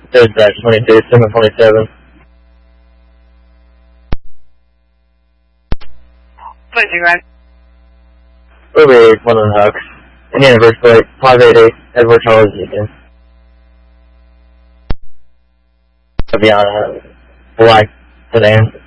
There's dash 22, 727. 22, right? Ruby 1 on Hucks. Indiana Verse Plate, 588, Edward Charles Deacon. Aviana, black sedan.